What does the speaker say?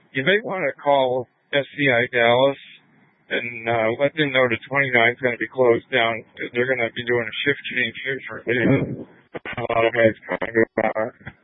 you may want to call SCI Dallas and let them know the 29th is going to be closed down. They're going to be doing a shift change here shortly. A lot of guys coming to